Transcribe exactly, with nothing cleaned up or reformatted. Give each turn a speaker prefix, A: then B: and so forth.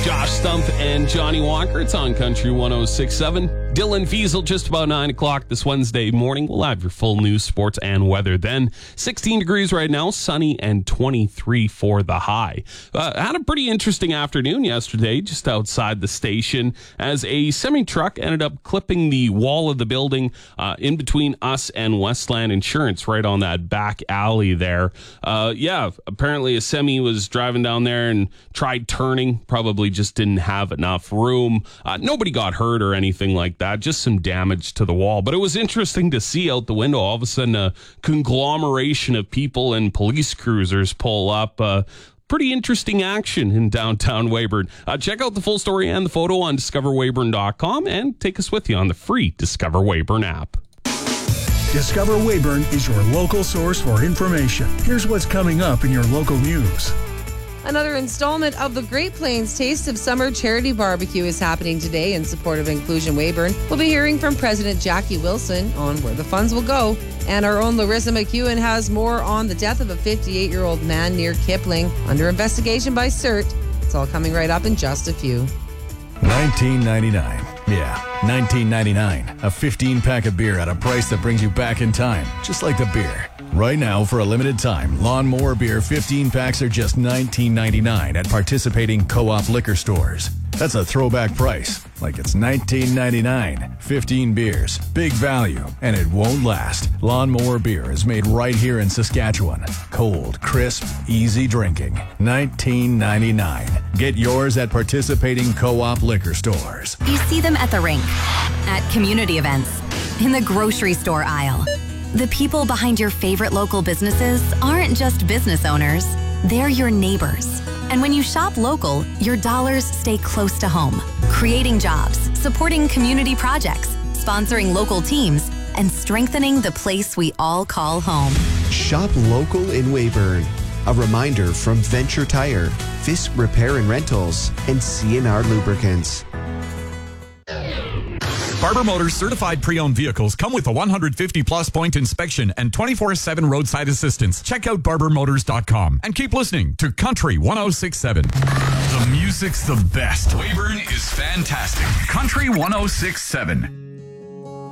A: Josh Stump and Johnny Walker. It's on Country one oh six point seven. Dylan Fiesel, just about nine o'clock this Wednesday morning. We'll have your full news, sports, and weather then. sixteen degrees right now, sunny, and twenty-three for the high. Uh, had a pretty interesting afternoon yesterday just outside the station as a semi-truck ended up clipping the wall of the building uh, in between us and Westland Insurance right on that back alley there. Uh, yeah, apparently a semi was driving down there and tried turning, probably just didn't have enough room. Uh, nobody got hurt or anything like that. Just some damage to the wall. But it was interesting to see out the window, all of a sudden, a conglomeration of people and police cruisers pull up. Uh, pretty interesting action in downtown Weyburn. Uh, check out the full story and the photo on discover weyburn dot com and take us with you on the free Discover Weyburn app.
B: Discover Weyburn is your local source for information. Here's what's coming up in your local news.
C: Another installment of the Great Plains Taste of Summer Charity Barbecue is happening today in support of Inclusion Weyburn. We'll be hearing from President Jackie Wilson on where the funds will go. And our own Larissa McEwen has more on the death of a fifty-eight-year-old man near Kipling under investigation by C E R T. It's all coming right up in just a few.
D: nineteen ninety-nine. Yeah, nineteen ninety-nine. A fifteen-pack of beer at a price that brings you back in time, just like the beer. Right now, for a limited time, Lawnmower Beer fifteen packs are just nineteen ninety-nine at participating Co-op liquor stores. That's a throwback price, like it's nineteen ninety-nine. fifteen beers, big value, and it won't last. Lawnmower Beer is made right here in Saskatchewan. Cold, crisp, easy drinking. nineteen ninety-nine. Get yours at participating Co-op liquor stores.
E: You see them at the rink, at community events, in the grocery store aisle. The people behind your favorite local businesses aren't just business owners, they're your neighbors. And when you shop local, your dollars stay close to home, creating jobs, supporting community projects, sponsoring local teams, and strengthening the place we all call home.
F: Shop local in Weyburn. A reminder from Venture Tire, Fisk Repair and Rentals, and C and R Lubricants.
G: Barber Motors certified pre-owned vehicles come with a one hundred fifty plus point inspection and twenty-four seven roadside assistance. Check out barber motors dot com and keep listening to Country one oh six point seven. The music's the best. Weyburn is fantastic. Country one oh six point seven.